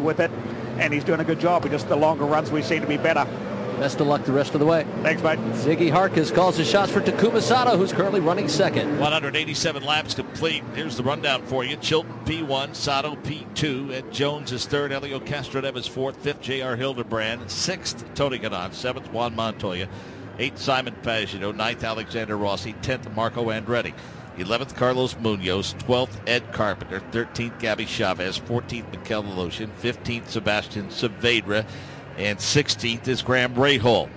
with it, and he's doing a good job. Just the longer runs we seem to be better. Best of luck the rest of the way. Thanks, mate. Ziggy Harkis calls the shots for Takuma Sato, who's currently running second. 187 laps complete. Here's the rundown for you. Chilton P1, Sato P2, Ed Jones is third, Helio Castroneves fourth, fifth J.R. Hildebrand, sixth Tony Kanaan, seventh Juan Montoya, eighth Simon Pagenaud, ninth Alexander Rossi, 10th Marco Andretti, 11th Carlos Munoz, 12th Ed Carpenter, 13th Gabby Chavez, 14th Mikel Voloshin, 15th Sebastian Saavedra, and 16th is Graham Rahal.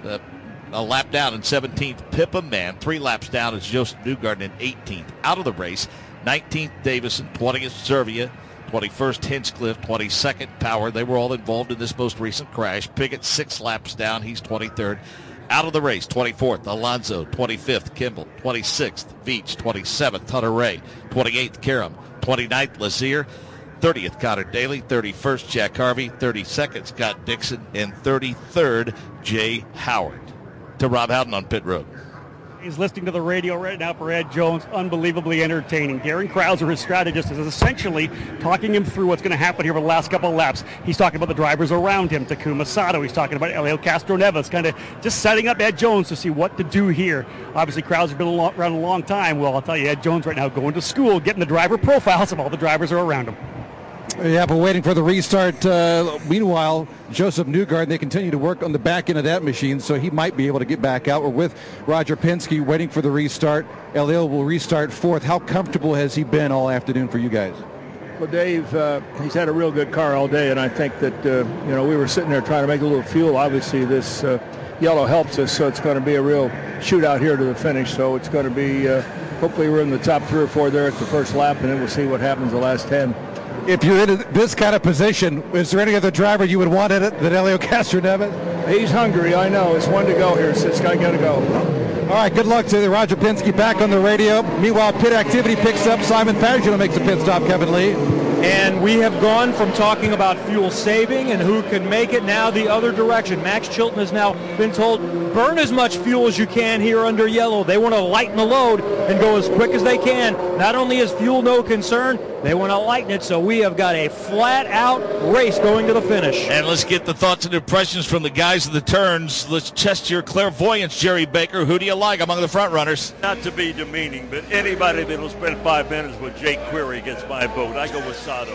A lap down in 17th, Pippa Mann. 3 laps down is Joseph Newgarden in 18th. Out of the race, 19th Davison, 20th Servia, 21st Hinchcliffe, 22nd Power. They were all involved in this most recent crash. Piggott 6 laps down. He's 23rd. Out of the race, 24th Alonso, 25th Kimball, 26th Veach, 27th Hunter Ray, 28th Karam, 29th Lazier, 30th Connor Daly, 31st Jack Harvey, 32nd Scott Dixon, and 33rd Jay Howard. To Rob Howden on pit road. He's listening to the radio right now for Ed Jones. Unbelievably entertaining. Darren Krauser, his strategist, is essentially talking him through what's going to happen here for the last couple of laps. He's talking about the drivers around him, Takuma Sato. He's talking about Helio Castroneves, kind of just setting up Ed Jones to see what to do here. Obviously, Krauser's been around a long time. Well, I'll tell you, Ed Jones right now going to school, getting the driver profiles of all the drivers are around him. Yeah, but waiting for the restart. Meanwhile, Joseph Newgarden, they continue to work on the back end of that machine, so he might be able to get back out. We're with Roger Penske waiting for the restart. Helio will restart fourth. How comfortable has he been all afternoon for you guys? Well, Dave, he's had a real good car all day, and I think that, we were sitting there trying to make a little fuel. Obviously, this yellow helps us, so it's going to be a real shootout here to the finish. So it's going to be, hopefully we're in the top 3 or 4 there at the first lap, and then we'll see what happens the last 10. If you're in this kind of position, is there any other driver you would want in it than Helio Castroneves? He's hungry, I know. It's one to go here, so this guy got to go. All right, good luck to Roger Penske back on the radio. Meanwhile, pit activity picks up. Simon Pagenaud makes a pit stop, Kevin Lee. And we have gone from talking about fuel saving and who can make it now the other direction. Max Chilton has now been told, burn as much fuel as you can here under yellow. They want to lighten the load and go as quick as they can. Not only is fuel no concern, they want to lighten it, so we have got a flat-out race going to the finish. And let's get the thoughts and impressions from the guys of the turns. Let's test your clairvoyance, Jerry Baker. Who do you like among the front runners? Not to be demeaning, but anybody that will spend 5 minutes with Jake Query gets my vote. I go with Sato.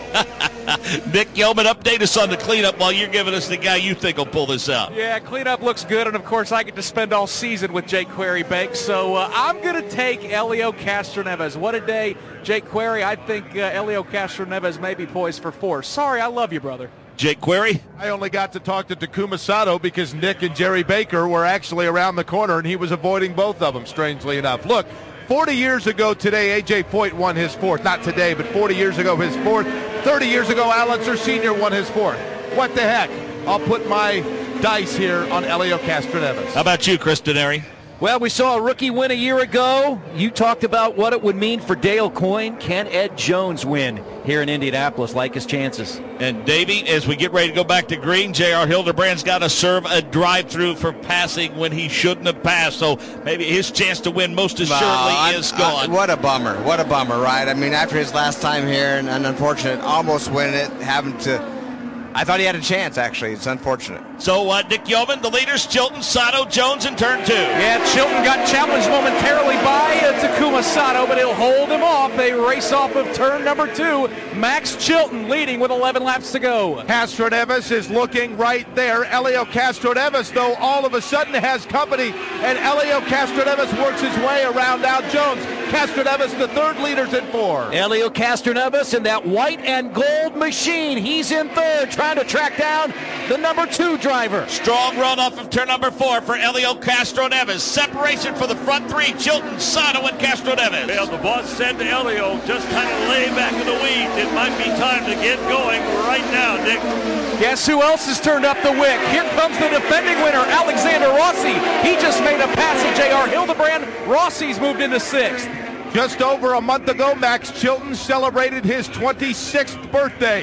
Nick Yeoman, update us on the cleanup while you're giving us the guy you think will pull this out. Yeah, cleanup looks good, and of course I get to spend all season with Jake Query, Banks, so I'm going to take Helio Castroneves. What a day, Jake Query. I think Helio Castroneves may be poised for 4. Sorry, I love you, brother. Jake Query? I only got to talk to Takuma Sato because Nick and Jerry Baker were actually around the corner, and he was avoiding both of them, strangely enough. Look, 40 years ago today, A.J. Foyt won his 4th. Not today, but 40 years ago, his 4th. 30 years ago, Al Unser Sr. won his 4th. What the heck? I'll put my dice here on Helio Castroneves. How about you, Chris Denary? Well, we saw a rookie win a year ago. You talked about what it would mean for Dale Coyne. Can Ed Jones win here in Indianapolis? Like his chances. And Davey, as we get ready to go back to green, J.R. Hildebrand's got to serve a drive-through for passing when he shouldn't have passed. So maybe his chance to win most assuredly is gone. What a bummer. What a bummer, right? I mean, after his last time here and unfortunate, almost winning it, having to... I thought he had a chance, actually. It's unfortunate. So, Nick Yeoman, the leaders, Chilton, Sato, Jones in turn 2. Yeah, Chilton got challenged momentarily by Takuma Sato, but he'll hold him off. They race off of turn number 2. Max Chilton leading with 11 laps to go. Castroneves is looking right there. Helio Castroneves, though, all of a sudden has company, and Helio Castroneves works his way around Al Jones. Castroneves, the 3rd, leaders in 4. Helio Castroneves in that white and gold machine. He's in 3rd, trying to track down the number 2 driver. Strong run off of turn number 4 for Helio Castroneves. Separation for the front 3, Chilton, Sato, and Castroneves. Well, the boss said to Helio, just kind of lay back in the weeds. It might be time to get going right now, Nick. Guess who else has turned up the wick? Here comes the defending winner, Alexander Rossi. He just made a pass at J.R. Hildebrand. Rossi's moved into 6th. Just over a month ago, Max Chilton celebrated his 26th birthday.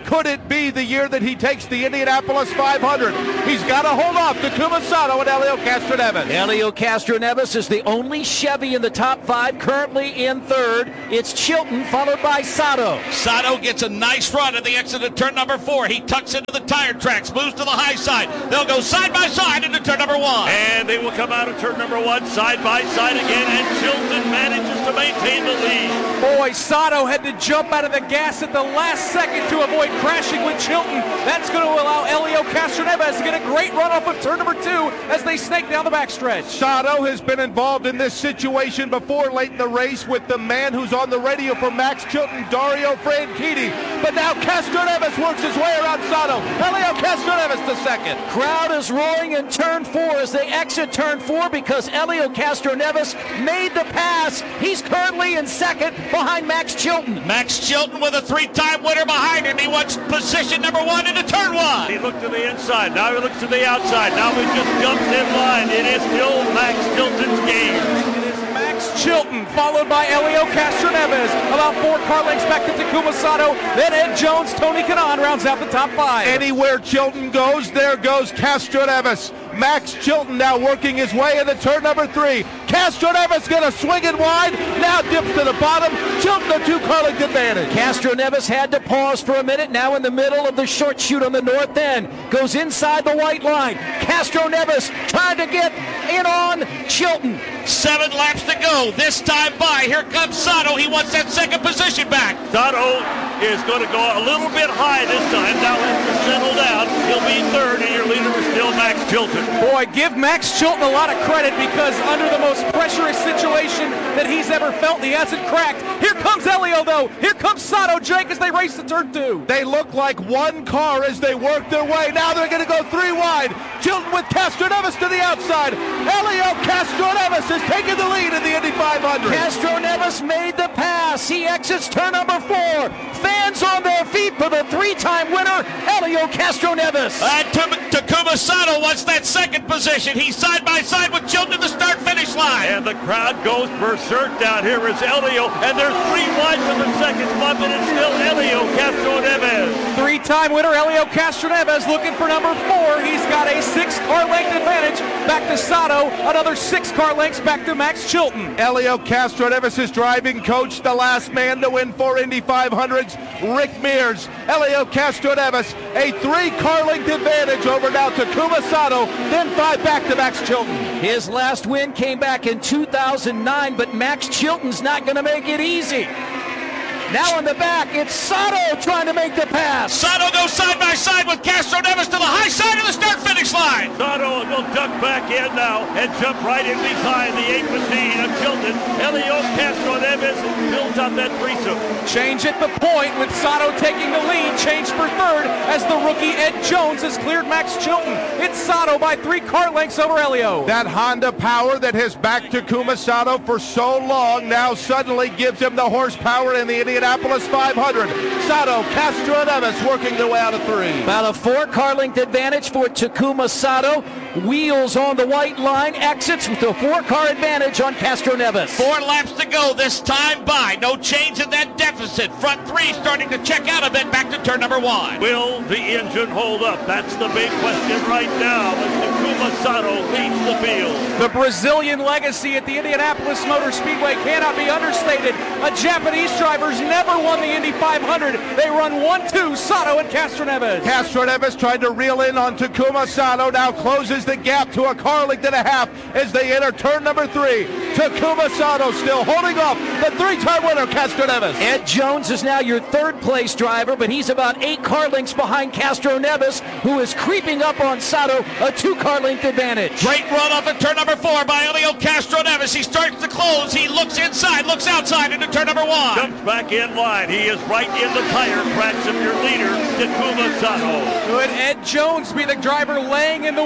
Could it be the year that he takes the Indianapolis 500? He's got to hold off Takuma Sato and Helio Castroneves. Helio Castroneves is the only Chevy in the top 5, currently in 3rd. It's Chilton, followed by Sato. Sato gets a nice run at the exit of turn number 4. He tucks into the tire tracks, moves to the high side. They'll go side by side into turn number 1. And they will come out of turn number 1 side by side again, and Chilton manages to maintain the lead. Boy, Sato had to jump out of the gas at the last second to avoid crashing with Chilton. That's going to allow Helio Castroneves to get a great run off of turn number 2 as they snake down the backstretch. Sato has been involved in this situation before late in the race with the man who's on the radio for Max Chilton, Dario Franchitti. But now Castroneves works his way around Sato. Helio Castroneves to second. Crowd is roaring in turn 4 as they exit turn 4 because Helio Castroneves made the pass. He's currently in second behind Max Chilton. Max Chilton with a 3-time winner behind him. He wants position number 1 into turn 1. He looked to the inside. Now he looks to the outside. Now he just jumps in line. It is still Max Chilton's game. It is Max Chilton, followed by Helio Castroneves. About 4 car lengths back to Takuma Sato. Then Ed Jones, Tony Kanaan rounds out the top 5. Anywhere Chilton goes, there goes Castroneves. Max Chilton now working his way into turn number 3. Castroneves going to swing it wide. Now dips to the bottom. Chilton a 2-car length advantage. Castroneves had to pause for a minute. Now in the middle of the short chute on the north end. Goes inside the white line. Castroneves trying to get in on Chilton. 7 laps to go. This time by. Here comes Sato. He wants that second position back. Sato is going to go a little bit high this time. Now has to settle down. He'll be 3rd, and your leader is still Max Chilton. Boy, give Max Chilton a lot of credit because under the most pressurous situation that he's ever felt, he hasn't cracked. Here comes Helio, though. Here comes Sato, Jake, as they race to turn 2. They look like one car as they work their way. Now they're going to go 3 wide. Chilton with Castroneves to the outside. Helio Castroneves has taken the lead in the Indy 500. Castroneves made the pass. He exits turn number 4. Fans on their feet for the 3-time winner, Helio Castroneves. Takuma Sato wants that second position. He's side by side with Chilton at the start-finish line. And the crowd goes berserk down here as Helio, and they're 3 wide for the second spot, but it's still Helio Castroneves. 3-time winner Helio Castroneves looking for number 4. He's got a 6-car length advantage back to Sato. Another 6-car lengths back to Max Chilton. Helio Castroneves' driving coach, the last man to win 4 Indy 500s, Rick Mears. Helio Castroneves, a 3-car length advantage over now Takuma Sato, then 5 back to Max Chilton. His last win came back in 2009, but Max Chilton's not going to make it easy. Now in the back, it's Sato trying to make the pass. Sato goes side by side with Castroneves to the high side of the start-finish line. Sato will duck back in now and jump right in behind the 8 machine of Chilton. Helio Castroneves builds up that threesome. Change at the point with Sato taking the lead. Change for 3rd as the rookie Ed Jones has cleared Max Chilton. It's Sato by 3 car lengths over Helio. That Honda power that has backed Takuma Sato for so long now suddenly gives him the horsepower in the Indianapolis 500. Sato, Castroneves working their way out of 3. About a 4-car length advantage for Takuma Sato. Wheels on the white line, exits with a 4-car advantage on Castroneves. 4 laps to go this time by. No change in that deficit. Front 3 starting to check out a bit back to turn number 1. Will the engine hold up? That's the big question right now as Takuma Sato leads the field. The Brazilian legacy at the Indianapolis Motor Speedway cannot be understated. A Japanese driver's never won the Indy 500. They run 1-2, Sato and Castroneves. Castroneves tried to reel in on Takuma Sato, now closes the gap to a car length and a half as they enter turn number 3. Takuma Sato still holding off the 3-time winner, Castroneves. Ed Jones is now your 3rd place driver, but he's about 8 car lengths behind Castroneves, who is creeping up on Sato, a 2-car length advantage. Great run off of turn number 4 by Helio Castroneves. He starts to close. He looks inside, looks outside into turn number 1. Jumps back in line. He is right in the tire cracks of your leader, Takuma Sato. Could Ed Jones be the driver laying in the wings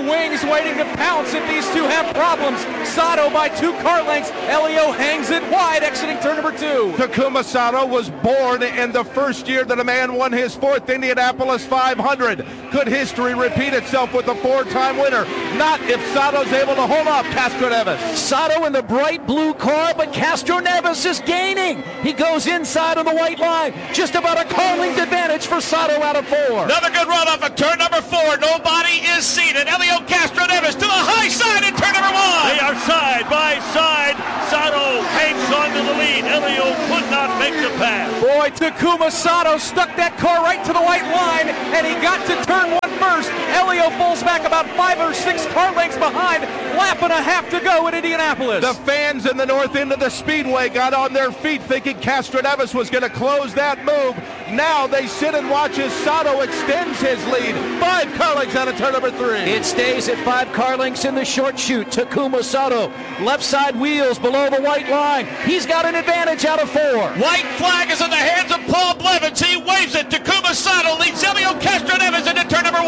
He's waiting to pounce if these two have problems. Sato by 2 car lengths. Elio hangs it wide, exiting turn number 2. Takuma Sato was born in the first year that a man won his 4th Indianapolis 500. Could history repeat itself with a 4-time winner? Not if Sato's able to hold off Castroneves. Sato in the bright blue car, but Castroneves is gaining. He goes inside on the white line. Just about a car length advantage for Sato out of 4. Another good run off of turn number 4. Nobody is seated. Elio Castroneves to the high side in turn number 1. They are side by side. Sato hangs on to the lead. Elio could not make the pass. Boy, Takuma Sato stuck that car right to the white line, and he got to turn 1 first. Elio pulls back about 5 or 6 car lengths behind. Lap and a half to go in Indianapolis. The fans in the north end of the speedway got on their feet thinking Castroneves was going to close that move. Now they sit and watch as Sato extends his lead. 5 car lengths out of turn number 3. It stays at 5 car lengths in the short chute. Takuma Sato, left side wheels below the white line. He's got an advantage out of 4. White flag is in the hands of Paul Blevins. He waves it. Takuma Sato leads Elio Castroneves into turn number 1.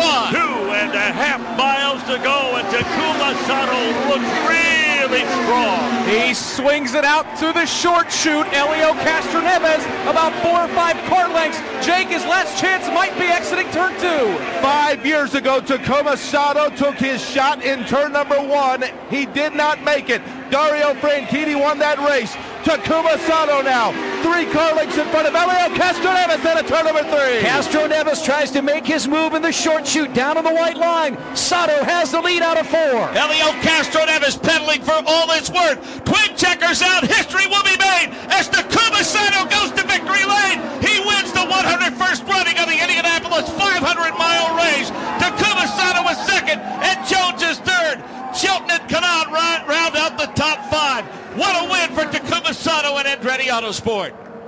2.5 miles to go, and Takuma Sato looks really strong. He swings it out to the short chute. Elio Castroneves about 4 or 5 car lengths. Jake, his last chance might be exiting turn 2. 5 years ago, Takuma Sato took his shot in turn number 1. He did not make it. Dario Franchitti won that race. Takuma Sato now 3 car lengths in front of Elio Castroneves at turn number 3. Castroneves tries to make his move in the short chute down on the white line. Sato has the lead out of 4. Elio Castroneves pedaling for all it's worth. Twin checkers out. History will be made as Takuma Sato goes to victory lane. He wins the 101st running of the Indianapolis 500-mile race. Takuma Sato is second, and Jones is third. Chilton and Kanaan round out the top 5. What a win for Takuma Sato and Andretti Autosport.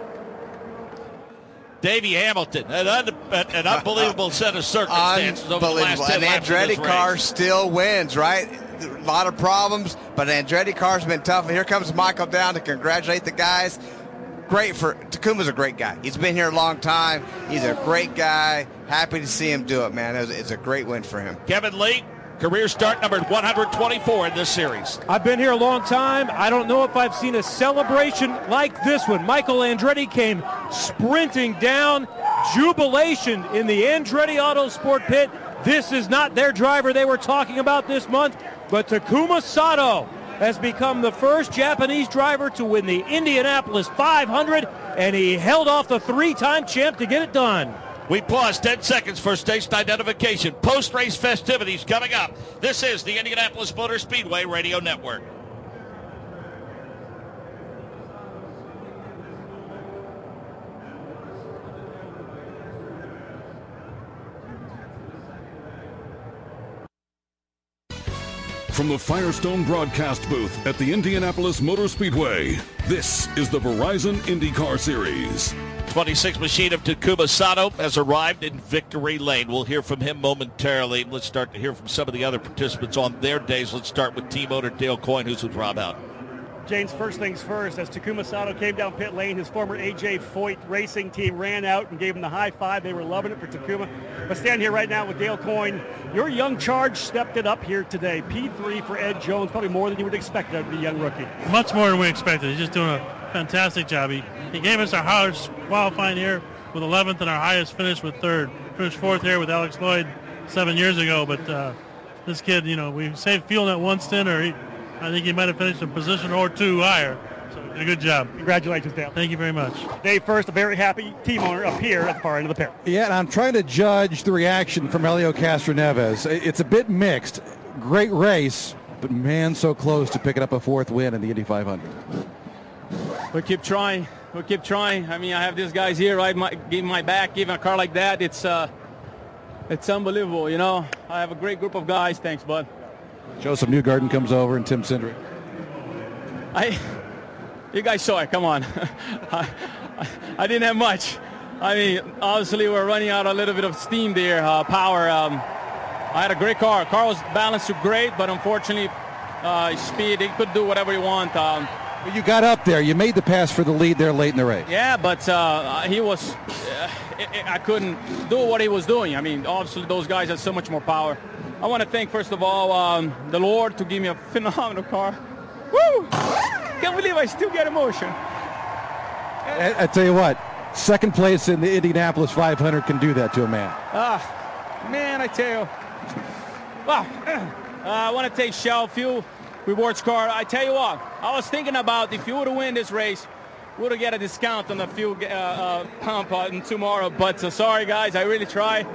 Davey Hamilton, an unbelievable set of circumstances over the last 10 laps. An Andretti car still wins, right? A lot of problems, but an Andretti car's been tough. And here comes Michael down to congratulate the guys. Takuma's a great guy. He's been here a long time. He's a great guy. Happy to see him do it, man. It's a great win for him. Kevin Lee, career start number 124 in this series. I've been here a long time. I don't know if I've seen a celebration like this one. Michael Andretti came sprinting down. Jubilation in the Andretti Autosport pit. This is not their driver they were talking about this month, but Takuma Sato has become the first Japanese driver to win the Indianapolis 500, and he held off the 3-time champ to get it done. We pause 10 seconds for station identification. Post-race festivities coming up. This is the Indianapolis Motor Speedway Radio Network. From the Firestone broadcast booth at the Indianapolis Motor Speedway, this is the Verizon IndyCar Series. 26 machine of Takuma Sato has arrived in victory lane. We'll hear from him momentarily. Let's start to hear from some of the other participants on their days. Let's start with team owner Dale Coyne, who's with Rob Houghton. James, first things first, as Takuma Sato came down pit lane, his former AJ Foyt racing team ran out and gave him the high five. They were loving it for Takuma. But stand here right now with Dale Coyne. Your young charge stepped it up here today. P3 for Ed Jones, probably more than you would expect out of the young rookie. Much more than we expected. He's just doing a fantastic job. He gave us our highest qualifying here with 11th and our highest finish with 3rd. Finished 4th here with Alex Lloyd 7 years ago, but this kid, we saved fuel in that one stint, or I think he might have finished a position or 2 higher. So did a good job. Congratulations, Dale. Thank you very much. Dave, first, a very happy team owner up here at the far end of the pit. Yeah, and I'm trying to judge the reaction from Elio Castroneves. It's a bit mixed. Great race, but man, so close to picking up a 4th win in the Indy 500. We keep trying. I mean, I have these guys here, right? Give my back, even a car like that. It's unbelievable, I have a great group of guys. Thanks, bud. Joseph Newgarden comes over and Tim Cindric. You guys saw it. Come on. I didn't have much. I mean, obviously we're running out a little bit of steam there, power. I had a great car. Car was balanced to great, but unfortunately, speed, he could do whatever he want. You got up there. You made the pass for the lead there late in the race. Yeah, but he was I couldn't do what he was doing. I mean, obviously those guys have so much more power. I want to thank, first of all, the Lord to give me a phenomenal car. Woo! Can't believe I still get emotion. I tell you what, second place in the Indianapolis 500 can do that to a man. Man, I tell you. Wow. I want to take Shell Fuel Rewards card. I tell you what, I was thinking about if you would win this race, we would get a discount on the fuel pump tomorrow. But sorry, guys, I really tried.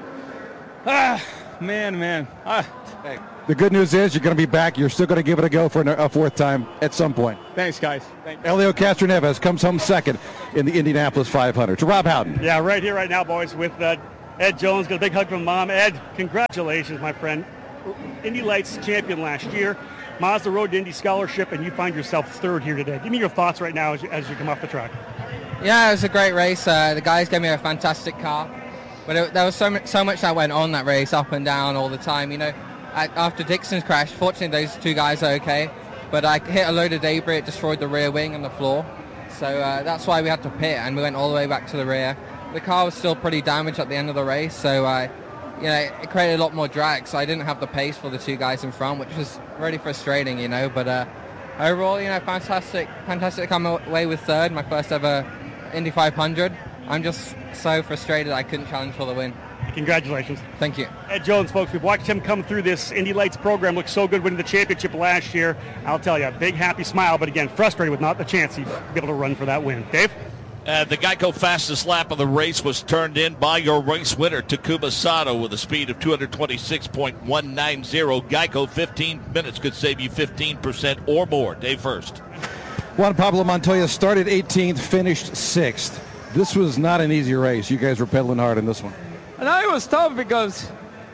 Man. Hey, the good news is you're going to be back. You're still going to give it a go for a fourth time at some point. Thanks, guys. Thank you. Elio Castroneves comes home second in the Indianapolis 500. To Rob Howden. Yeah, right here, right now, boys, with Ed Jones. Got a big hug from Mom. Ed, congratulations, my friend. Indy Lights champion last year. Mazda Road to Indy Scholarship, and you find yourself third here today. Give me your thoughts right now as you come off the track. Yeah, it was a great race. The guys gave me a fantastic car. But there was so much that went on that race, up and down all the time. You know, after Dixon's crash, fortunately those two guys are okay. But I hit a load of debris, it destroyed the rear wing and the floor. So that's why we had to pit, and we went all the way back to the rear. The car was still pretty damaged at the end of the race, so you know, it created a lot more drag. So I didn't have the pace for the two guys in front, which was really frustrating, you know. But overall, you know, fantastic to come away with third, my first ever Indy 500. I'm just so frustrated I couldn't challenge for the win. Congratulations. Thank you. Ed Jones, folks, we've watched him come through this Indy Lights program. Looked so good winning the championship last year. I'll tell you, a big happy smile, but again, frustrated with not the chance he'd be able to run for that win. Dave? The Geico fastest lap of the race was turned in by your race winner, Takuma Sato, with a speed of 226.190. Geico, 15 minutes could save you 15% or more. Dave first. Juan Pablo Montoya started 18th, finished 6th. This was not an easy race. You guys were pedaling hard in this one. No, it was tough because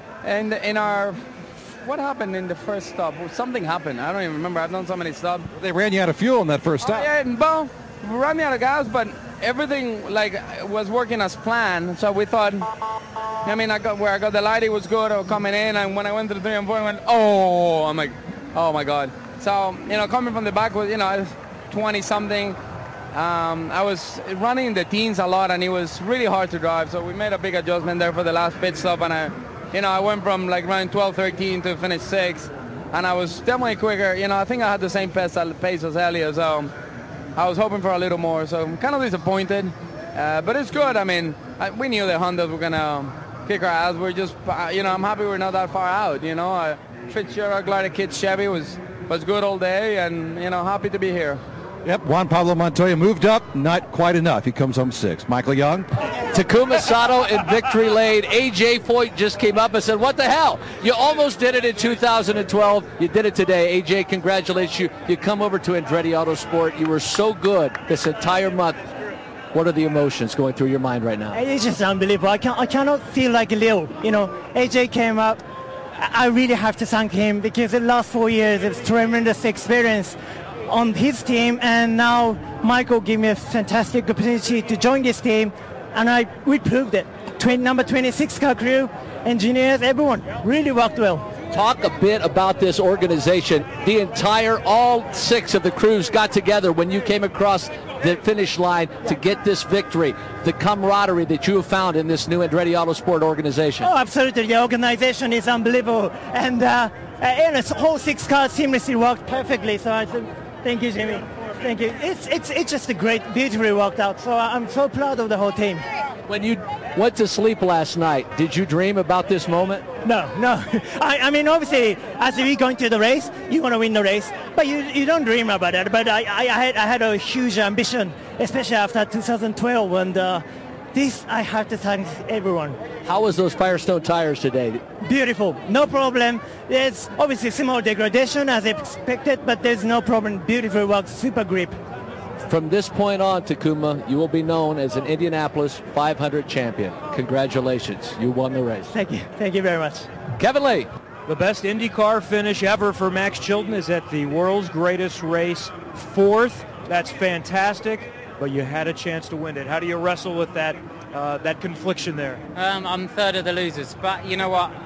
in our, what happened in the first stop? Something happened. I don't even remember. I've done so many stops. They ran you out of fuel in that first stop. Yeah, well, we ran me out of gas, but everything was working as planned. So we thought, I mean, where I got the light, it was good. I was coming in, and when I went to the 3 and 4, I went, I'm like, oh my God. So, you know, coming from the back was, 20-something. I was running in the teens a lot, and it was really hard to drive. So we made a big adjustment there for the last pit stop, and I went from running 12, 13 to finish 6, and I was definitely quicker. I think I had the same pace as Elio, so I was hoping for a little more. So I'm kind of disappointed, but it's good. I mean, we knew the Hondas were gonna kick our ass. We're just, I'm happy we're not that far out. Fitzgerald, Glide Kids, Chevy was good all day, and happy to be here. Yep, Juan Pablo Montoya moved up, not quite enough. He comes home 6th. Michael Young. Takuma Sato in victory lane. A.J. Foyt just came up and said, what the hell? You almost did it in 2012. You did it today. A.J., congratulations. You come over to Andretti Autosport. You were so good this entire month. What are the emotions going through your mind right now? It's just unbelievable. I cannot feel like Leo. A.J. came up. I really have to thank him because the last 4 years, it's tremendous experience on his team, and now Michael gave me a fantastic opportunity to join this team, and we proved it. Number 26 car crew, engineers, everyone really worked well. Talk a bit about this organization. All 6 of the crews got together when you came across the finish line to get this victory. The camaraderie that you have found in this new Andretti Autosport organization. Oh, absolutely. The organization is unbelievable, and the whole 6 cars seamlessly worked perfectly. So I said, thank you, Jimmy. Thank you. It's just a great, beautifully worked out. So I'm so proud of the whole team. When you went to sleep last night, did you dream about this moment? No. I mean, obviously, as we going to the race, you want to win the race, but you don't dream about it. But I had a huge ambition, especially after 2012, and this I have to thank everyone. How was those Firestone tires today? Beautiful, no problem. There's obviously small degradation as expected, but there's no problem. Beautiful work, super grip. From this point on, Takuma, you will be known as an Indianapolis 500 champion. Congratulations, you won the race. Thank you very much. Kevin Lee. The best IndyCar finish ever for Max Chilton is at the world's greatest race, 4th. That's fantastic, but you had a chance to win it. How do you wrestle with that confliction there? I'm third of the losers, but you know what?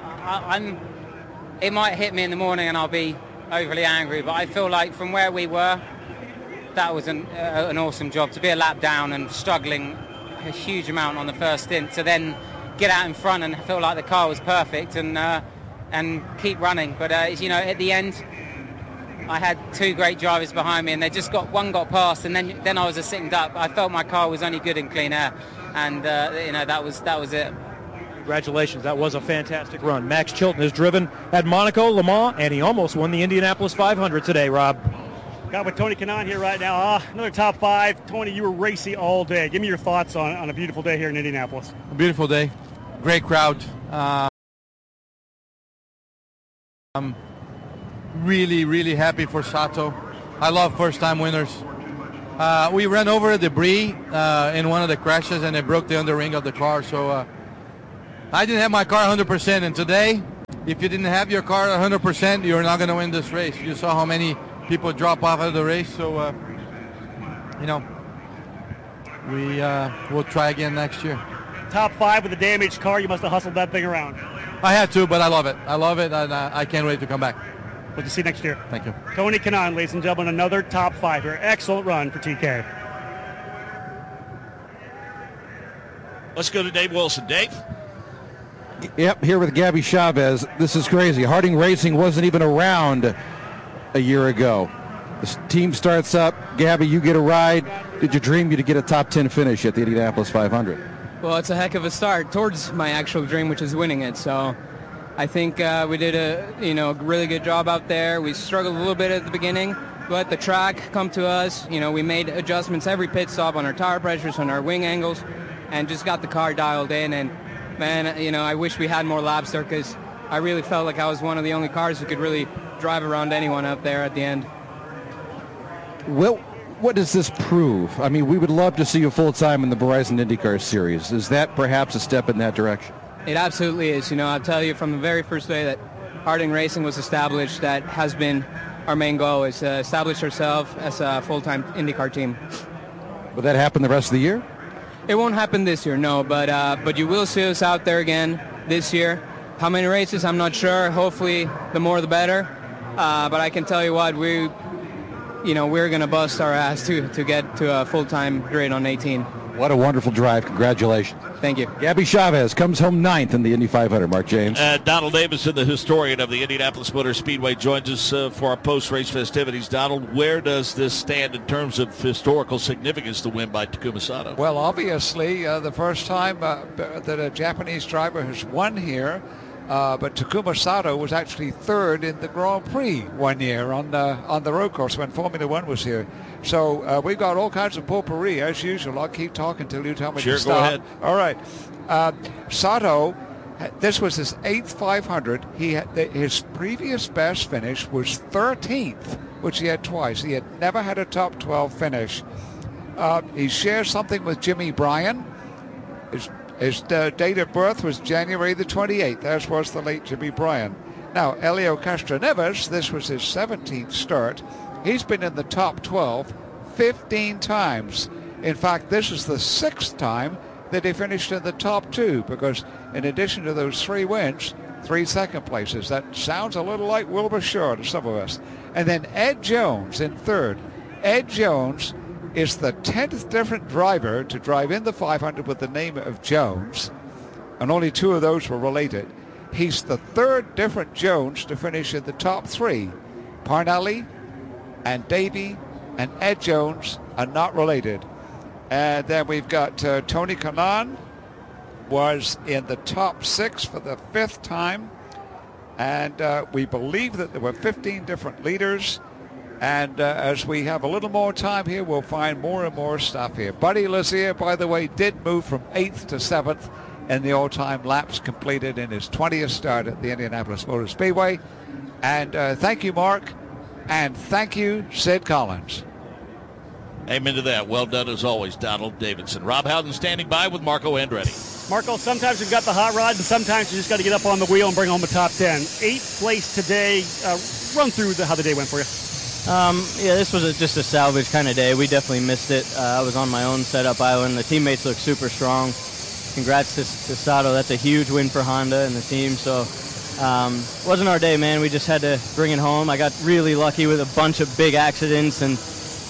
It might hit me in the morning and I'll be overly angry, but I feel like from where we were, that was an awesome job. To be a lap down and struggling a huge amount on the first stint, to then get out in front and feel like the car was perfect, and and keep running. But at the end, I had two great drivers behind me, and one got past, and then I was a sitting duck. I felt my car was only good in clean air, and that was it. Congratulations, that was a fantastic run. Max Chilton has driven at Monaco, Le Mans, and he almost won the Indianapolis 500 today, Rob. Got with Tony Kanaan here right now. Another top 5. Tony, you were racy all day. Give me your thoughts on a beautiful day here in Indianapolis. A beautiful day. Great crowd. I'm really, really happy for Sato. I love first-time winners. We ran over debris in one of the crashes, and it broke the underring of the car. So I didn't have my car 100%. And today, if you didn't have your car 100%, you're not going to win this race. You saw how many people drop off of the race. So, we'll try again next year. Top 5 with a damaged car. You must have hustled that thing around. I had to, but I love it. I love it, and I can't wait to come back. We'll see you next year. Thank you. Tony Kanaan, ladies and gentlemen, another top 5 here. Excellent run for TK. Let's go to Dave Wilson. Dave? Yep, here with Gabby Chavez. This is crazy. Harding Racing wasn't even around a year ago. The team starts up. Gabby, you get a ride. Did you dream you'd get a top 10 finish at the Indianapolis 500? Well, it's a heck of a start towards my actual dream, which is winning it. So I think we did a really good job out there. We struggled a little bit at the beginning, but the track come to us. We made adjustments every pit stop on our tire pressures, on our wing angles, and just got the car dialed in. And man, I wish we had more laps there, because I really felt like I was one of the only cars who could really drive around anyone out there at the end. Well, what does this prove? I mean, we would love to see you full-time in the Verizon IndyCar Series. Is that perhaps a step in that direction? It absolutely is. I'll tell you from the very first day that Harding Racing was established, that has been our main goal, is to establish ourselves as a full-time IndyCar team. Will that happen the rest of the year? It won't happen this year, no, but you will see us out there again this year. How many races, I'm not sure. Hopefully, the more the better. But I can tell you what, we're going to bust our ass to get to a full-time grid on 18. What a wonderful drive. Congratulations. Thank you. Gabby Chavez comes home 9th in the Indy 500. Mark James. Donald Davison, the historian of the Indianapolis Motor Speedway, joins us for our post-race festivities. Donald, where does this stand in terms of historical significance, the win by Takuma Sato? Well, obviously, the first time that a Japanese driver has won here, but Takuma Sato was actually third in the Grand Prix one year on the road course when Formula One was here. So we've got all kinds of potpourri, as usual. I'll keep talking until you tell me to stop. Go ahead. All right. Sato, this was his 8th 500. His previous best finish was 13th, which he had twice. He had never had a top 12 finish. He shares something with Jimmy Bryan. His date of birth was January the 28th, as was the late Jimmy Bryan. Now, Helio Castroneves, this was his 17th start. He's been in the top 12 15 times. In fact, this is the 6th time that he finished in the top 2, because in addition to those 3 wins, 3 second places. That sounds a little like Wilbur Shaw to some of us. And then Ed Jones in 3rd. Ed Jones is the 10th different driver to drive in the 500 with the name of Jones, and only 2 of those were related. He's the 3rd different Jones to finish in the top 3. Parnelli and Davey and Ed Jones are not related. And then we've got Tony Kanaan, was in the top 6 for the 5th time, and we believe that there were 15 different leaders. And as we have a little more time here, we'll find more and more stuff here. Buddy Lazier, by the way, did move from 8th to 7th in the all-time laps completed in his 20th start at the Indianapolis Motor Speedway. And thank you, Mark. And thank you, Sid Collins. Amen to that. Well done, as always, Donald Davidson. Rob Howden standing by with Marco Andretti. Marco, sometimes you've got the hot rod, and sometimes you just got to get up on the wheel and bring home a top 10. 8th place today. Run through how the day went for you. Yeah, this was just a salvage kind of day. We definitely missed it. I was on my own setup island. The teammates look super strong. Congrats to Sato. That's a huge win for Honda and the team. So wasn't our day, man. We just had to bring it home. I got really lucky with a bunch of big accidents and,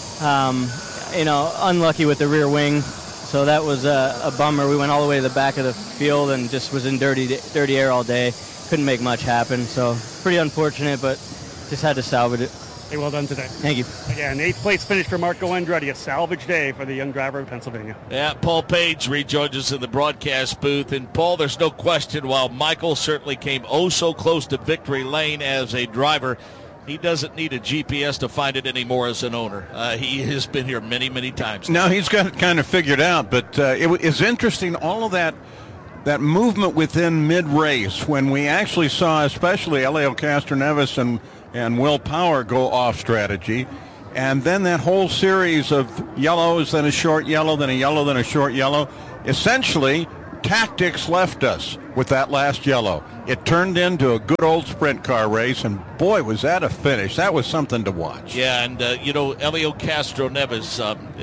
unlucky with the rear wing. So that was a bummer. We went all the way to the back of the field and just was in dirty air all day. couldn't make much happen. So pretty unfortunate, but just had to salvage it. Hey, well done today. Thank you. Again, 8th place finish for Marco Andretti, a salvage day for the young driver of Pennsylvania. Yeah, Paul Page rejoins us in the broadcast booth. And, Paul, there's no question, while Michael certainly came so close to victory lane as a driver, he doesn't need a GPS to find it anymore as an owner. He has been here many, many times. No, he's got it kind of figured out. But it is interesting, all of that movement within mid-race, when we actually saw especially Elio Castroneves and Will Power go off strategy, and then that whole series of yellows, then a short yellow, then a yellow, then a short yellow. Essentially, tactics left us with that last yellow. It turned into a good old sprint car race, and boy, was that a finish. That was something to watch. Yeah, and Elio Castroneves,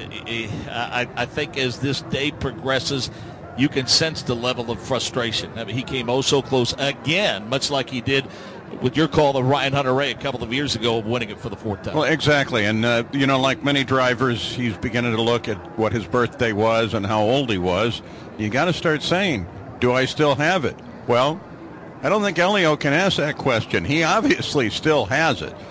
I think as this day progresses, you can sense the level of frustration. I mean, he came so close again, much like he did with your call of Ryan Hunter-Reay a couple of years ago of winning it for the 4th time. Well, exactly. And, like many drivers, he's beginning to look at what his birthday was and how old he was. You got to start saying, do I still have it? Well, I don't think Elio can ask that question. He obviously still has it.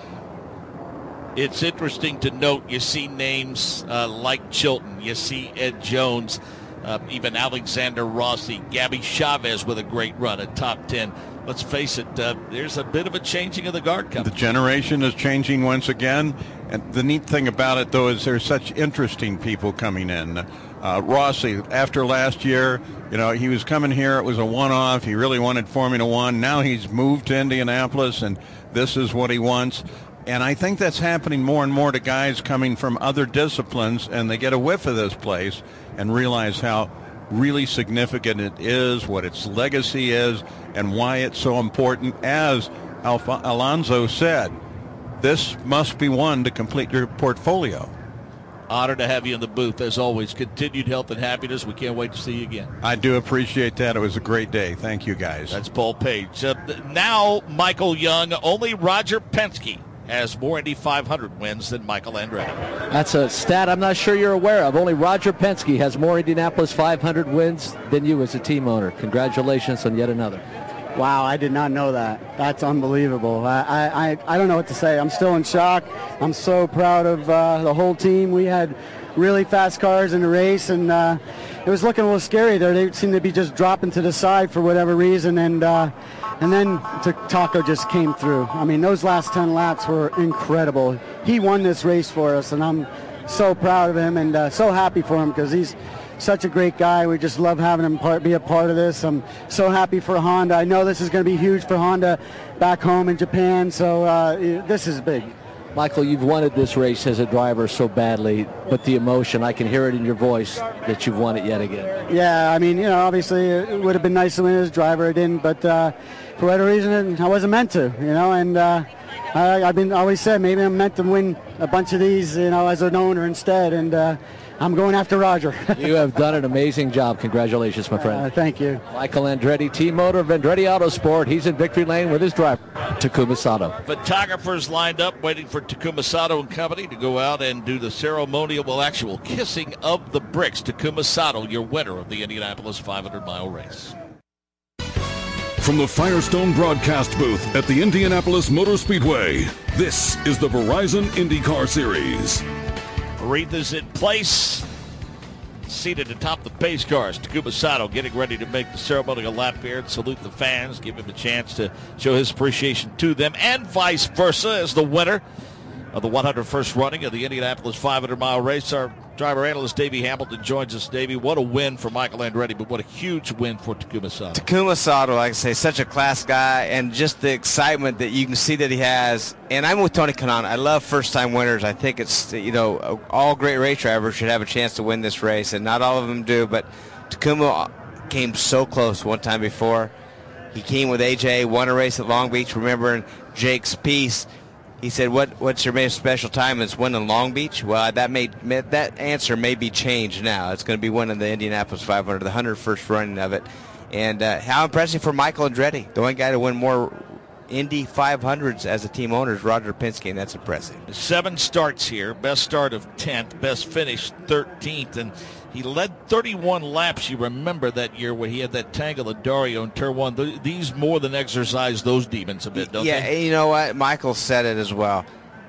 It's interesting to note, you see names like Chilton, you see Ed Jones, even Alexander Rossi, Gabby Chavez with a great run at top 10. Let's face it, there's a bit of a changing of the guard coming. The generation is changing once again. And the neat thing about it, though, is there's such interesting people coming in. Rossi, after last year, he was coming here. It was a one-off. He really wanted Formula One. Now he's moved to Indianapolis, and this is what he wants. And I think that's happening more and more to guys coming from other disciplines, and they get a whiff of this place and realize how really significant it is, what its legacy is, and why it's so important. As Alonso said, this must be one to complete your portfolio. Honored to have you in the booth, as always. Continued health and happiness. We can't wait to see you again. I do appreciate that. It was a great day. Thank you, guys. That's Paul Page. Now, Michael Young, only Roger Penske has more Indy 500 wins than Michael Andretti. That's a stat I'm not sure you're aware of. Only Roger Penske has more Indianapolis 500 wins than you as a team owner. Congratulations on yet another. Wow, I did not know that. That's unbelievable. I don't know what to say. I'm still in shock. I'm so proud of the whole team. We had really fast cars in the race, and it was looking a little scary there. They seemed to be just dropping to the side for whatever reason, and then Taco just came through. I mean, those last 10 laps were incredible. He won this race for us, and I'm so proud of him and so happy for him because he's such a great guy. We just love having him be a part of this. I'm so happy for Honda. I know this is going to be huge for Honda back home in Japan, so this is big. Michael, you've wanted this race as a driver so badly, but the emotion, I can hear it in your voice that you've won it yet again. Yeah, I mean, obviously it would have been nice to win as a driver. I didn't, but for whatever reason, I wasn't meant to, and I've always said maybe I'm meant to win a bunch of these, as an owner instead, and I'm going after Roger. You have done an amazing job. Congratulations, my friend. Thank you. Michael Andretti, team owner of Andretti Autosport. He's in victory lane with his driver, Takuma Sato. Photographers lined up waiting for Takuma Sato and company to go out and do the ceremonial, actual kissing of the bricks. Takuma Sato, your winner of the Indianapolis 500-mile race. From the Firestone broadcast booth at the Indianapolis Motor Speedway, this is the Verizon IndyCar Series. Aretha's in place, seated atop the pace cars. Takuma Sato getting ready to make the ceremonial lap here and salute the fans, give him a chance to show his appreciation to them, and vice versa, as the winner of the 101st running of the Indianapolis 500-mile race. Our driver analyst Davey Hamilton joins us. Davey, what a win for Michael Andretti, but what a huge win for Takuma Sato. Takuma Sato, like I say, such a class guy, and just the excitement that you can see that he has. And I'm with Tony Kanaan. I love first-time winners. I think it's, all great race drivers should have a chance to win this race, and not all of them do, but Takuma came so close one time before. He came with AJ, won a race at Long Beach. Remember Jake's piece, he said, "What's your most special time?" It's winning Long Beach. Well, that answer may be changed now. It's going to be winning the Indianapolis 500, the 101st running of it. And how impressive for Michael Andretti, the one guy to win more Indy 500s as a team owner is Roger Penske, and that's impressive. 7 starts here, best start of 10th, best finish 13th, and he led 31 laps. You remember that year where he had that tangle of Dario in turn 1. These more than exercise those demons a bit, don't they? Yeah, and you know what? Michael said it as well.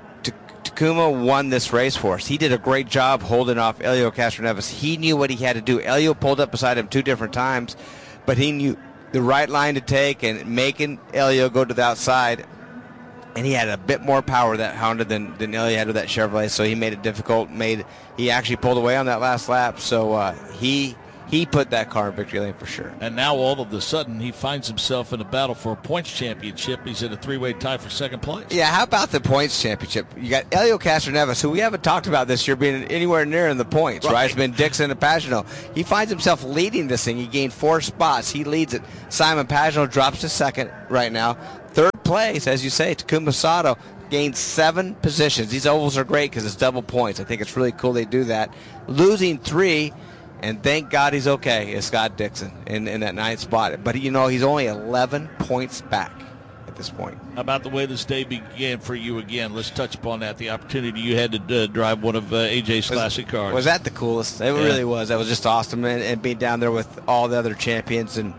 Takuma won this race for us. He did a great job holding off Helio Castroneves. He knew what he had to do. Helio pulled up beside him 2 different times, but he knew the right line to take and making Helio go to the outside. And he had a bit more power, that Honda, than Helio had with that Chevrolet, so he made it difficult. He actually pulled away on that last lap, so he put that car in victory lane for sure. And now all of a sudden he finds himself in a battle for a points championship. He's in a 3-way tie for second place. Yeah, how about the points championship? You got Helio Castroneves, who we haven't talked about this year being anywhere near in the points, right? It's been Dixon and Pagano. He finds himself leading this thing. He gained 4 spots. He leads it. Simon Pagano drops to second right now. Third place, as you say, Takuma Sato gained 7 positions. These ovals are great because it's double points. I think it's really cool they do that. Losing 3, and thank God he's okay, is Scott Dixon in that 9th spot. But, he's only 11 points back at this point. How about the way this day began for you again? Let's touch upon that, the opportunity you had to drive one of AJ's classic cars. Was that the coolest? It really was. That was just awesome. And being down there with all the other champions and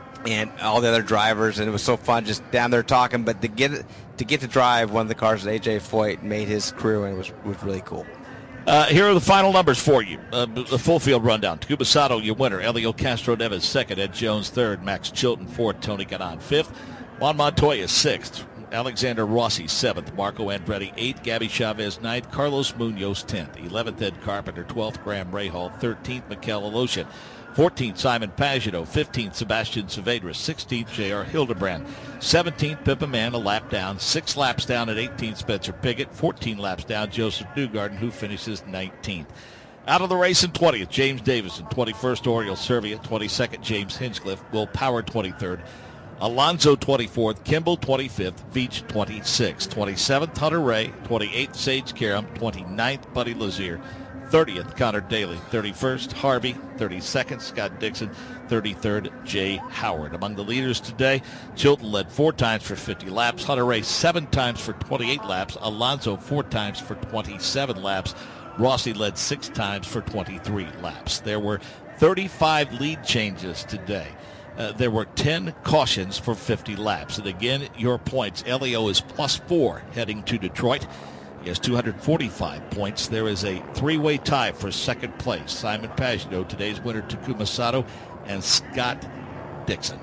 all the other drivers, and it was so fun just down there talking. But to get to drive one of the cars that AJ Foyt made his career in was really cool. Here are the final numbers for you. The full field rundown. Takuma Sato, your winner. Helio Castroneves, second. Ed Jones, third. Max Chilton, fourth. Tony Kanaan, fifth. Juan Montoya, sixth. Alexander Rossi, seventh. Marco Andretti, eighth. Gabby Chavez, ninth. Carlos Munoz, 10th. 11th, Ed Carpenter. 12th, Graham Rahal. 13th, Mikel Aloshin. 14th, Simon Pagano. 15th, Sebastian Saavedra. 16th, J.R. Hildebrand. 17th, Pippa Mann, a lap down. 6 laps down at 18th, Spencer Pigot. 14 laps down, Joseph Newgarden, who finishes 19th. Out of the race in 20th, James Davison. 21st, Oriol Servia. 22nd, James Hinchcliffe. Will Power, 23rd. Alonso, 24th. Kimball, 25th. Veach, 26th. 27th, Hunter Ray. 28th, Sage Karam. 29th, Buddy Lazier. 30th, Connor Daly. 31st, Harvey. 32nd, Scott Dixon. 33rd, Jay Howard. Among the leaders today, Chilton led 4 times for 50 laps. Hunter Ray 7 times for 28 laps. Alonso 4 times for 27 laps. Rossi led 6 times for 23 laps. There were 35 lead changes today. There were 10 cautions for 50 laps. And again, your points. Helio is +4 heading to Detroit. He has 245 points. There is a 3-way tie for second place. Simon Pagano, today's winner, Takuma Sato, and Scott Dixon.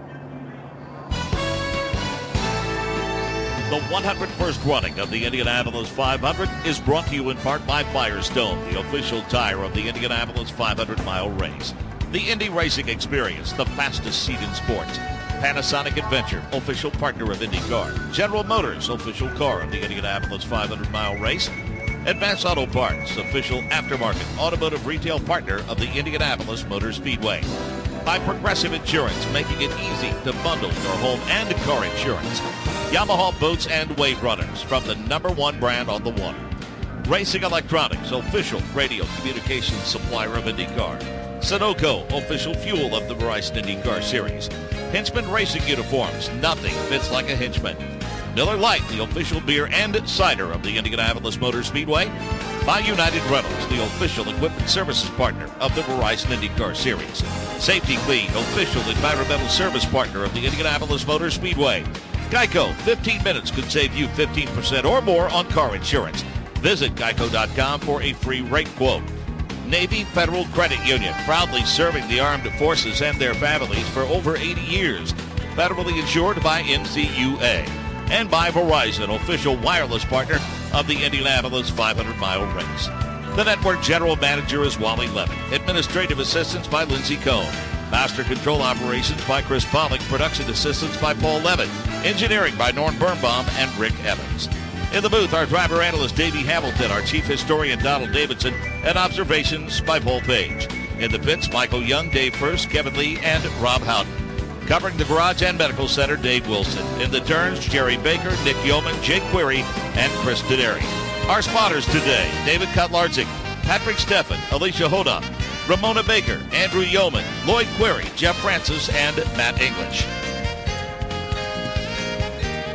The 101st running of the Indianapolis 500 is brought to you in part by Firestone, the official tire of the Indianapolis 500-mile race. The Indy Racing Experience, the fastest seat in sports. Panasonic Adventure, official partner of IndyCar. General Motors, official car of the Indianapolis 500-mile race. Advance Auto Parts, official aftermarket automotive retail partner of the Indianapolis Motor Speedway. By Progressive Insurance, making it easy to bundle your home and car insurance. Yamaha Boats and Wave Runners, from the #1 brand on the water. Racing Electronics, official radio communications supplier of IndyCar. Sunoco, official fuel of the Verizon IndyCar Series. Hinchman Racing Uniforms, nothing fits like a Hinchman. Miller Lite, the official beer and cider of the Indianapolis Motor Speedway. By United Rentals, the official equipment services partner of the Verizon IndyCar Series. Safety Clean, official environmental service partner of the Indianapolis Motor Speedway. Geico, 15 minutes could save you 15% or more on car insurance. Visit geico.com for a free rate quote. Navy Federal Credit Union, proudly serving the armed forces and their families for over 80 years. Federally insured by NCUA. And by Verizon, official wireless partner of the Indianapolis 500-mile race. The network general manager is Wally Levin. Administrative assistance by Lindsey Cohn. Master control operations by Chris Pollock. Production assistance by Paul Levin. Engineering by Norm Birnbaum and Rick Evans. In the booth, our driver analyst Davey Hamilton, our chief historian Donald Davidson, and observations by Paul Page. In the pits, Michael Young, Dave First, Kevin Lee, and Rob Houghton. Covering the Garage and Medical Center, Dave Wilson. In the turns, Jerry Baker, Nick Yeoman, Jake Query, and Chris Denary. Our spotters today, David Kotlarczyk, Patrick Steffen, Alicia Hoda, Ramona Baker, Andrew Yeoman, Lloyd Query, Jeff Francis, and Matt English.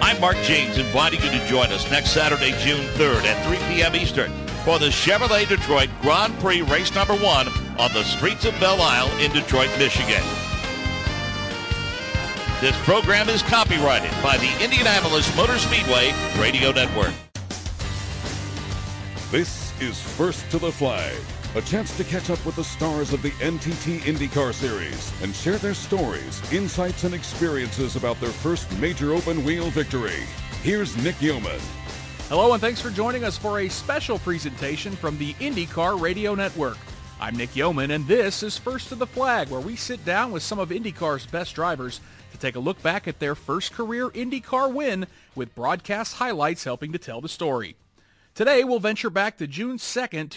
I'm Mark James, inviting you to join us next Saturday, June 3rd at 3 p.m. Eastern for the Chevrolet Detroit Grand Prix Race Number 1 on the streets of Belle Isle in Detroit, Michigan. This program is copyrighted by the Indianapolis Motor Speedway Radio Network. This is First to the Flag, a chance to catch up with the stars of the NTT IndyCar Series and share their stories, insights, and experiences about their first major open-wheel victory. Here's Nick Yeoman. Hello, and thanks for joining us for a special presentation from the IndyCar Radio Network. I'm Nick Yeoman, and this is First to the Flag, where we sit down with some of IndyCar's best drivers to take a look back at their first career IndyCar win with broadcast highlights helping to tell the story. Today, we'll venture back to June 2nd,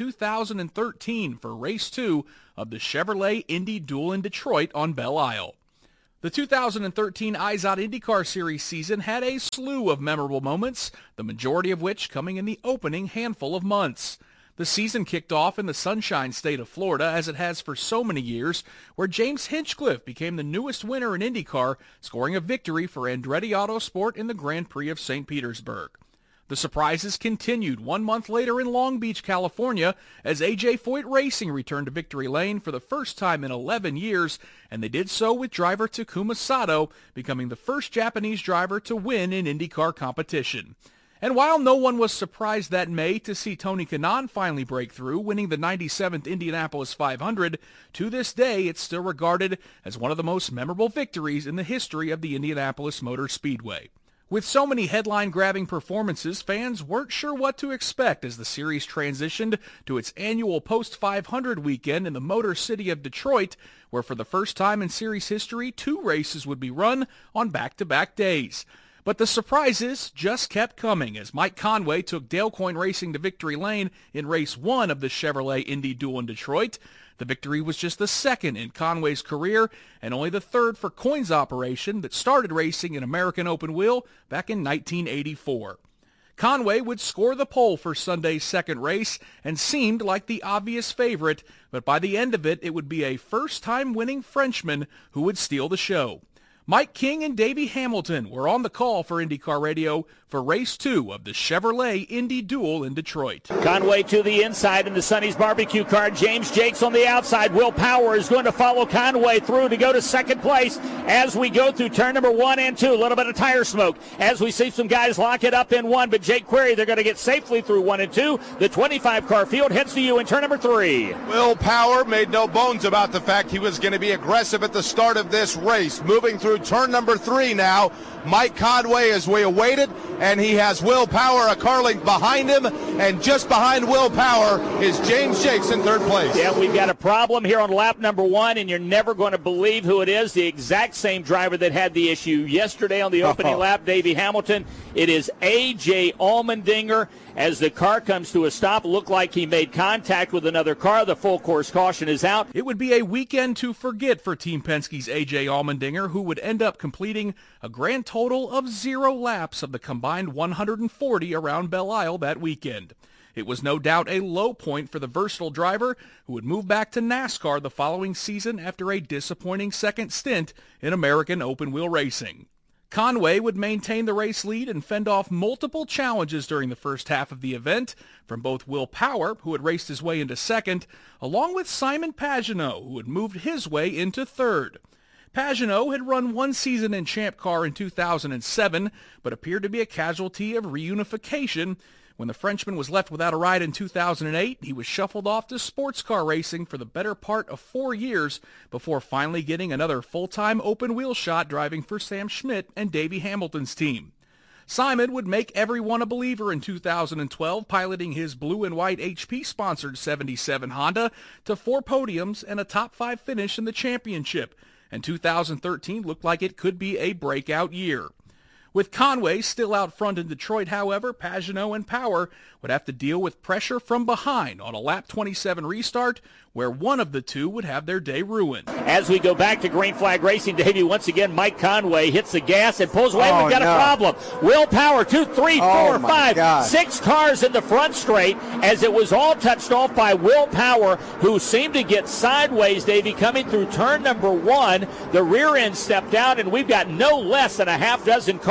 2013 for Race 2 of the Chevrolet Indy Duel in Detroit on Belle Isle. The 2013 IZOD IndyCar Series season had a slew of memorable moments, the majority of which coming in the opening handful of months. The season kicked off in the Sunshine State of Florida, as it has for so many years, where James Hinchcliffe became the newest winner in IndyCar, scoring a victory for Andretti Autosport in the Grand Prix of St. Petersburg. The surprises continued 1 month later in Long Beach, California, as AJ Foyt Racing returned to victory lane for the first time in 11 years, and they did so with driver Takuma Sato becoming the first Japanese driver to win in IndyCar competition. And while no one was surprised that May to see Tony Kanaan finally break through, winning the 97th Indianapolis 500, to this day it's still regarded as one of the most memorable victories in the history of the Indianapolis Motor Speedway. With so many headline-grabbing performances, fans weren't sure what to expect as the series transitioned to its annual Post-500 weekend in the Motor City of Detroit, where for the first time in series history, 2 races would be run on back-to-back days. But the surprises just kept coming as Mike Conway took Dale Coyne Racing to victory lane in Race 1 of the Chevrolet Indy Duel in Detroit. The victory was just the second in Conway's career and only the third for Coyne's operation that started racing in American Open Wheel back in 1984. Conway would score the pole for Sunday's second race and seemed like the obvious favorite, but by the end of it, it would be a first-time winning Frenchman who would steal the show. Mike King and Davey Hamilton were on the call for IndyCar Radio for Race 2 of the Chevrolet Indy Duel in Detroit. Conway to the inside in the Sonny's barbecue car. James Jakes on the outside. Will Power is going to follow Conway through to go to second place as we go through turn number 1 and 2. A little bit of tire smoke as we see some guys lock it up in 1, but Jake Query, they're going to get safely through 1 and 2. The 25-car field heads to you in turn number 3. Will Power made no bones about the fact he was going to be aggressive at the start of this race. Moving through turn number 3 now. Mike Conway as we awaited, and he has Will Power a car length behind him, and just behind Will Power is James Jakes in third place. Yeah, we've got a problem here on lap number 1, and you're never going to believe who it is. The exact same driver that had the issue yesterday on the opening lap, Davey Hamilton. It is A.J. Allmendinger. As the car comes to a stop, looked like he made contact with another car. The full course caution is out. It would be a weekend to forget for Team Penske's A.J. Allmendinger, who would end up completing a grand total of 0 laps of the combined 140 around Belle Isle that weekend. It was no doubt a low point for the versatile driver, who would move back to NASCAR the following season after a disappointing second stint in American open wheel racing. Conway would maintain the race lead and fend off multiple challenges during the first half of the event from both Will Power, who had raced his way into second, along with Simon Pagenaud, who had moved his way into third. Pagenaud had run 1 season in Champ Car in 2007, but appeared to be a casualty of reunification. When the Frenchman was left without a ride in 2008, he was shuffled off to sports car racing for the better part of 4 years before finally getting another full-time open-wheel shot driving for Sam Schmidt and Davey Hamilton's team. Simon would make everyone a believer in 2012, piloting his blue and white HP-sponsored 77 Honda to 4 podiums and a top 5 finish in the championship, and 2013 looked like it could be a breakout year. With Conway still out front in Detroit, however, Pagenaud and Power would have to deal with pressure from behind on a lap 27 restart, where one of the two would have their day ruined. As we go back to Green Flag Racing, Davey, once again, Mike Conway hits the gas and pulls away. We've got a problem. Will Power, 2, 3, 4, 5, 6 cars in the front straight, as it was all touched off by Will Power, who seemed to get sideways, Davey, coming through turn number 1. The rear end stepped out, and we've got no less than a half dozen cars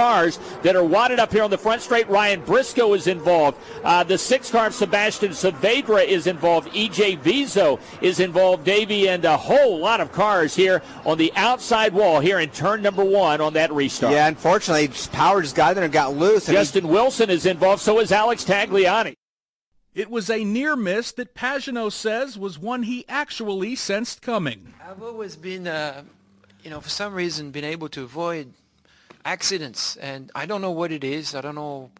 cars that are wadded up here on the front straight. Ryan Briscoe is involved. The 6 car of Sebastian Saavedra is involved. EJ Vizo is involved, Davey, and a whole lot of cars here on the outside wall here in turn number 1 on that restart. Yeah, unfortunately, Power just got in there and got loose. Justin Wilson is involved, so is Alex Tagliani. It was a near miss that Pagenaud says was one he actually sensed coming. I've always been, for some reason, been able to avoid accidents, and I don't know what it is. I don't know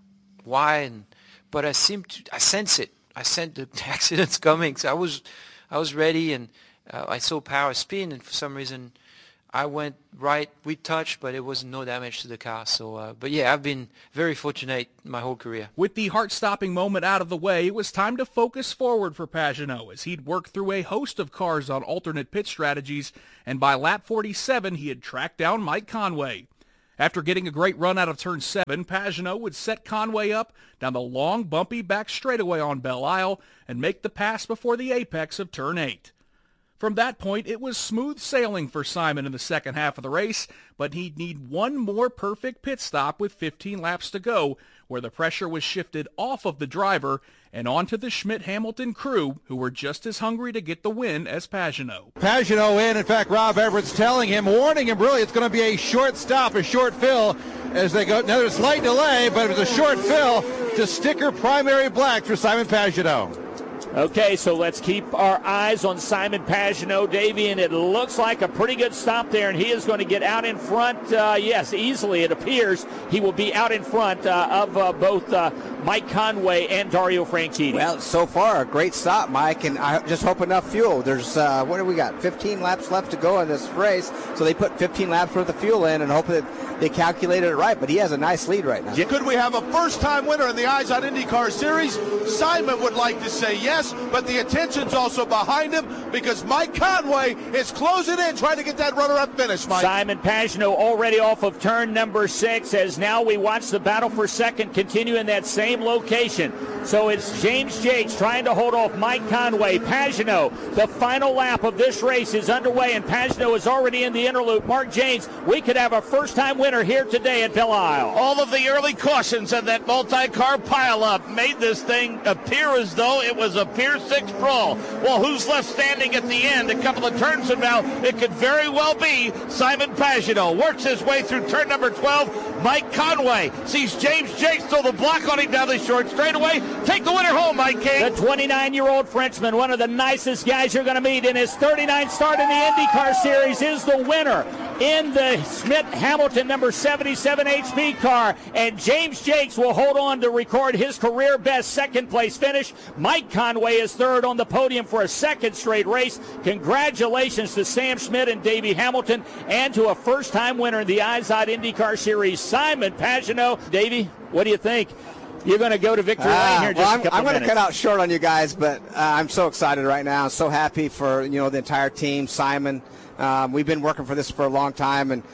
why, but I sense it. I sense the accidents coming. So I was ready, and I saw Power spin, and for some reason, I went right. We touched, but it was no damage to the car. So, but yeah, I've been very fortunate my whole career. With the heart-stopping moment out of the way, it was time to focus forward for Pagenaud as he'd worked through a host of cars on alternate pit strategies, and by lap 47, he had tracked down Mike Conway. After getting a great run out of turn 7, Pagenaud would set Conway up down the long, bumpy back straightaway on Belle Isle and make the pass before the apex of turn 8. From that point, it was smooth sailing for Simon in the second half of the race, but he'd need one more perfect pit stop with 15 laps to go, where the pressure was shifted off of the driver and onto the Schmidt-Hamilton crew, who were just as hungry to get the win as Pagenaud. Pagenaud in fact, Rob Everett's telling him, warning him really, it's going to be a short stop, a short fill as they go. Now there's a slight delay, but it was a short fill to sticker primary black for Simon Pagenaud. Okay, so let's keep our eyes on Simon Pagenaud, Davey, and it looks like a pretty good stop there, and he is going to get out in front. Yes, easily it appears he will be out in front of both Mike Conway and Dario Franchitti. Well, so far, a great stop, Mike, and I just hope enough fuel. There's, what do we got, 15 laps left to go in this race, so they put 15 laps worth of fuel in and hope that they calculated it right, but he has a nice lead right now. Could we have a first-time winner in the Eyes on IndyCar Series? Simon would like to say yes, but the attention's also behind him because Mike Conway is closing in, trying to get that runner-up finish, Mike. Simon Pagenaud already off of turn number 6 as now we watch the battle for second continue in that same location. So it's James Jakes trying to hold off Mike Conway. Pagenaud, the final lap of this race is underway, and Pagenaud is already in the inner loop. Mark James, we could have a first-time winner here today at Belle Isle. All of the early cautions and that multi-car pileup made this thing appear as though it was a Pier 6 brawl. Well, who's left standing at the end? A couple of turns from now, it could very well be Simon Pagenaud. Works his way through turn number 12. Mike Conway sees James Jakes throw the block on him down the short straightaway. Take the winner home, Mike King. The 29-year-old Frenchman, one of the nicest guys you're going to meet in his 39th start in the IndyCar Series, is the winner in the Schmidt-Hamilton number 77 HP car, and James Jakes will hold on to record his career best second-place finish. Mike Conway is third on the podium for a second straight race. Congratulations to Sam Schmidt and Davey Hamilton, and to a first-time winner in the IZOD IndyCar Series, Simon Pagenaud. Davey, what do you think? You're going to go to victory lane here just a couple minutes. I'm going to cut out short on you guys, but I'm so excited right now. I'm so happy for the entire team, Simon. We've been working for this for a long time, and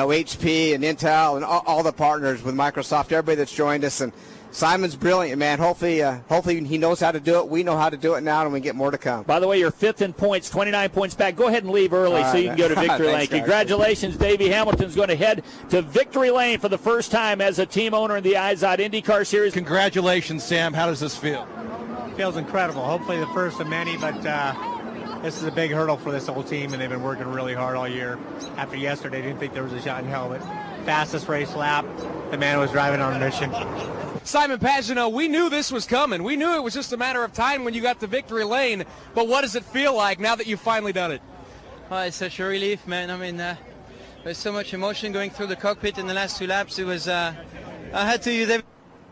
HP and Intel and all the partners with Microsoft, everybody that's joined us, and Simon's brilliant, man. Hopefully he knows how to do it. We know how to do it now, and we get more to come. By the way, you're fifth in points, 29 points back. Go ahead and leave early so you can go to victory lane. Congratulations, Davey Hamilton's going to head to victory lane for the first time as a team owner in the IZOD IndyCar Series. Congratulations, Sam. How does this feel? Feels incredible. Hopefully the first of many, but this is a big hurdle for this whole team, and they've been working really hard all year. After yesterday, didn't think there was a shot in hell, but fastest race lap, the man was driving on a mission. Simon Pagenaud, we knew this was coming. We knew it was just a matter of time when you got to victory lane, but what does it feel like now that you've finally done it? Well, it's such a relief, man. I mean, there's so much emotion going through the cockpit in the last 2 laps. It was, I had to use everything.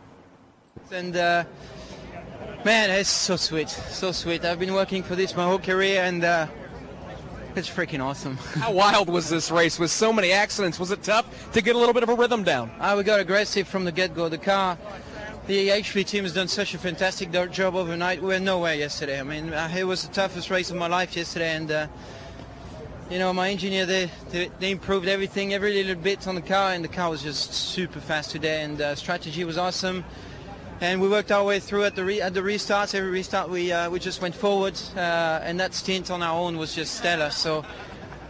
And, man, it's so sweet, so sweet. I've been working for this my whole career, and it's freaking awesome. How wild was this race with so many accidents? Was it tough to get a little bit of a rhythm down? We got aggressive from the get-go. The car, the HP team has done such a fantastic job overnight. We were nowhere yesterday. I mean, it was the toughest race of my life yesterday, and my engineer, they improved everything, every little bit on the car, and the car was just super fast today, and strategy was awesome. And we worked our way through at the restarts. Every restart we just went forward, and that stint on our own was just stellar. So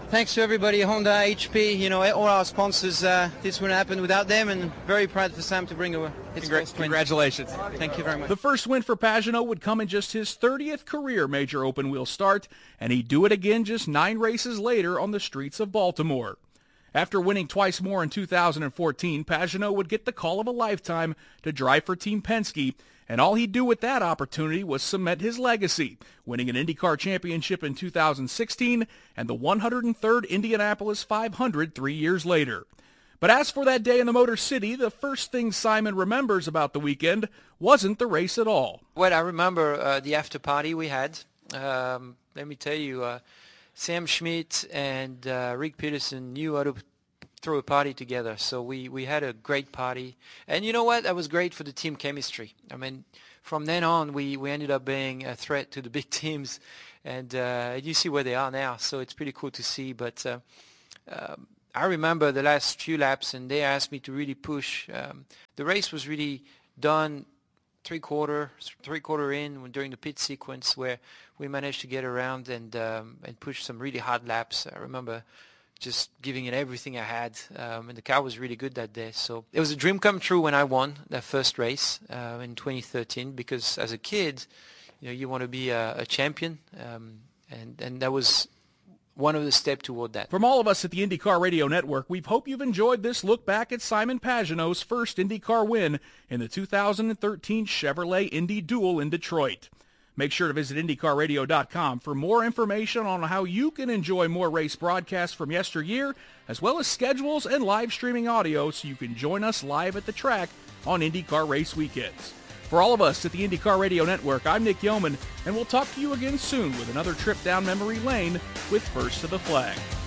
thanks to everybody, Honda, HP, all our sponsors. This wouldn't happen without them, and very proud for Sam to bring his first win. Congratulations. Thank you very much. The first win for Pagenaud would come in just his 30th career major open wheel start, and he'd do it again just 9 races later on the streets of Baltimore. After winning twice more in 2014, Pagenaud would get the call of a lifetime to drive for Team Penske, and all he'd do with that opportunity was cement his legacy, winning an IndyCar championship in 2016 and the 103rd Indianapolis 500 3 years later. But as for that day in the Motor City, the first thing Simon remembers about the weekend wasn't the race at all. Well, I remember the after party we had. Let me tell you, Sam Schmidt and Rick Peterson knew how to throw a party together. So we had a great party. And you know what? That was great for the team chemistry. I mean, from then on, we ended up being a threat to the big teams. And you see where they are now. So it's pretty cool to see. But I remember the last few laps, and they asked me to really push. The race was really done three-quarter in during the pit sequence, where we managed to get around and push some really hard laps. I remember just giving it everything I had, and the car was really good that day. So it was a dream come true when I won that first race in 2013, because as a kid, you want to be a champion, and that was one of the steps toward that. From all of us at the IndyCar Radio Network, we hope you've enjoyed this look back at Simon Pagenaud's first IndyCar win in the 2013 Chevrolet Indy Duel in Detroit. Make sure to visit IndyCarRadio.com for more information on how you can enjoy more race broadcasts from yesteryear, as well as schedules and live streaming audio so you can join us live at the track on IndyCar race weekends. For all of us at the IndyCar Radio Network, I'm Nick Yeoman, and we'll talk to you again soon with another trip down memory lane with First to the Flag.